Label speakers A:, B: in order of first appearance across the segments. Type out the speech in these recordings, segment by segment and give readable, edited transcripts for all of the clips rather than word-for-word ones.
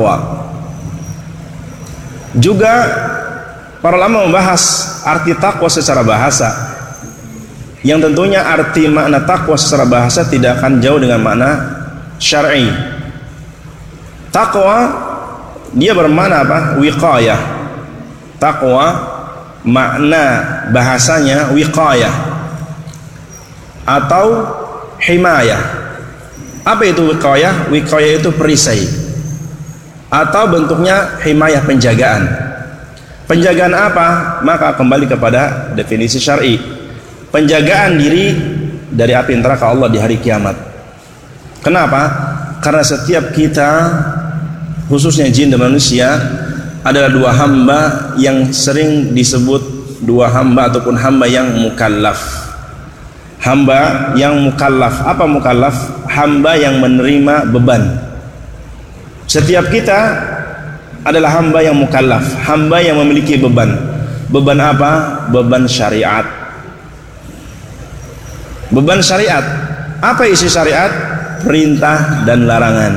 A: taqwa. Juga para ulama membahas arti taqwa secara bahasa, yang tentunya arti makna taqwa secara bahasa tidak akan jauh dengan makna syar'i. Taqwa dia bermakna apa? Wiqayah. Taqwa makna bahasanya wiqayah atau himayah. Apa itu wiqayah? Wiqayah itu perisai, atau bentuknya himayah, penjagaan. Penjagaan apa? Maka kembali kepada definisi syar'i. Penjagaan diri dari api neraka Allah di hari kiamat. Kenapa? Karena setiap kita, khususnya jin dan manusia, adalah dua hamba yang sering disebut dua hamba ataupun hamba yang mukallaf. Hamba yang mukallaf. Apa mukallaf? Hamba yang menerima beban. Setiap kita adalah hamba yang mukallaf, hamba yang memiliki beban. Beban apa? Beban syariat. Beban syariat. Apa isi syariat? Perintah dan larangan.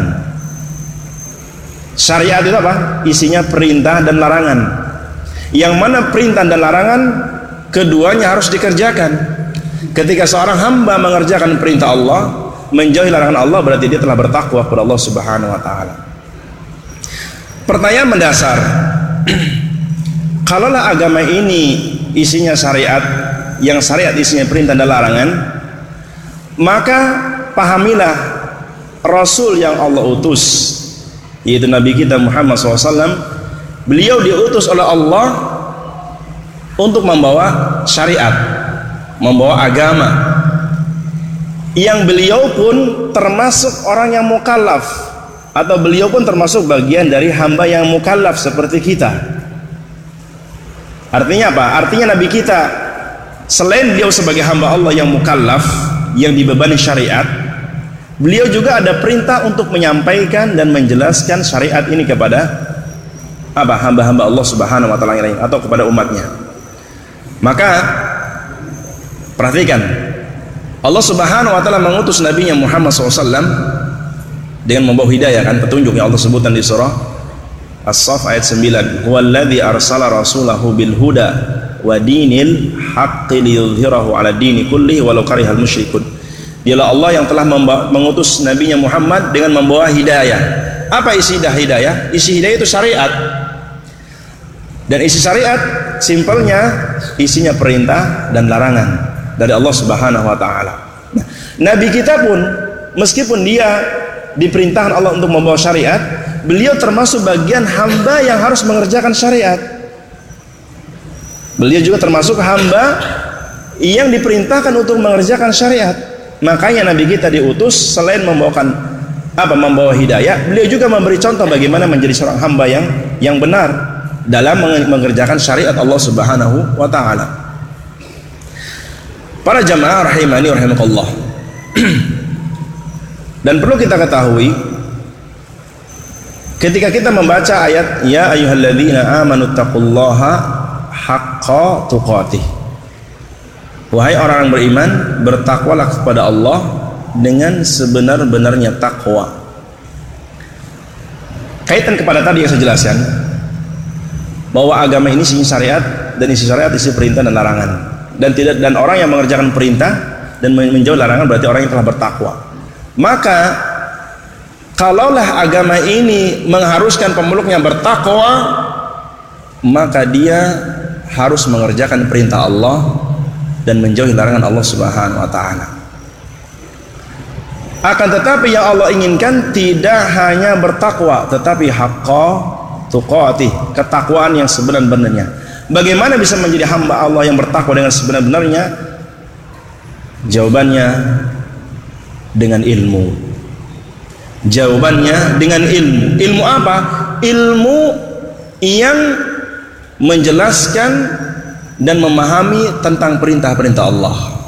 A: Syariat itu apa? Isinya perintah dan larangan. Yang mana perintah dan larangan keduanya harus dikerjakan. Ketika seorang hamba mengerjakan perintah Allah, menjauhi larangan Allah, berarti dia telah bertakwa kepada Allah Subhanahu wa taala. Pertanyaan mendasar, kalaulah agama ini isinya syariat, yang syariat isinya perintah dan larangan, maka pahamilah Rasul yang Allah utus, yaitu Nabi kita Muhammad SAW, beliau diutus oleh Allah untuk membawa syariat, membawa agama, yang beliau pun termasuk orang yang mukallaf, atau beliau pun termasuk bagian dari hamba yang mukallaf seperti kita. Artinya apa? Artinya Nabi kita, selain beliau sebagai hamba Allah yang mukallaf, yang dibebani syariat, beliau juga ada perintah untuk menyampaikan dan menjelaskan syariat ini kepada apa? Hamba-hamba Allah Subhanahu wa taala yang lain, atau kepada umatnya. Maka perhatikan, Allah Subhanahu wa taala mengutus Nabi-Nya Muhammad SAW dengan membawa hidayah, kan, petunjuk yang Allah sebutkan di surah As-Saff ayat 9. Huwallazi arsala rasulahu bil huda wa dinil haqqi liyudhhirahu 'ala dini kullihi walau karihal musyrikun. Dialah Allah yang telah mengutus Nabi-Nya Muhammad dengan membawa hidayah. Apa isi hidayah? Isi hidayah itu syariat. Dan isi syariat simpelnya isinya perintah dan larangan dari Allah Subhanahu wa taala. Nah, Nabi kita pun meskipun dia diperintahkan Allah untuk membawa syariat, beliau termasuk bagian hamba yang harus mengerjakan syariat. Beliau juga termasuk hamba yang diperintahkan untuk mengerjakan syariat. Makanya Nabi kita diutus selain membawa hidayah, beliau juga memberi contoh bagaimana menjadi seorang hamba yang benar dalam mengerjakan syariat Allah Subhanahu wa taala. Para jamaah rahimani rahimakumullah. Dan perlu kita ketahui, ketika kita membaca ayat ya ayyuhalladzina amanu taqullaha haqqa tuqatih, wahai orang yang beriman, bertakwalah kepada Allah dengan sebenar-benarnya takwa. Kaitan kepada tadi yang saya jelaskan, bahwa agama ini isi syariat, dan isi syariat isi perintah dan larangan, dan orang yang mengerjakan perintah dan menjauhi larangan berarti orang yang telah bertakwa. Maka kalaulah agama ini mengharuskan pemeluknya bertakwa, maka dia harus mengerjakan perintah Allah dan menjauhi larangan Allah Subhanahu wa taala. Akan tetapi yang Allah inginkan tidak hanya bertakwa, tetapi haqqa tuqatih, ketakwaan yang sebenar-benarnya. Bagaimana bisa menjadi hamba Allah yang bertakwa dengan sebenar-benarnya? Jawabannya dengan ilmu. Jawabannya dengan ilmu. Ilmu apa? Ilmu yang menjelaskan dan memahami tentang perintah-perintah Allah.